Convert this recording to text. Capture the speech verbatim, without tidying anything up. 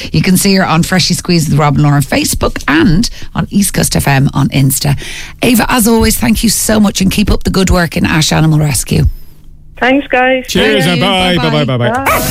You can see her on Freshly Squeezed with Rob and Laura on Facebook and on East Coast F M on Insta. Ava, as always, thank you so much and keep up the good work in Ash Animal Rescue. Thanks, guys. Cheers and bye. Bye bye bye bye. bye.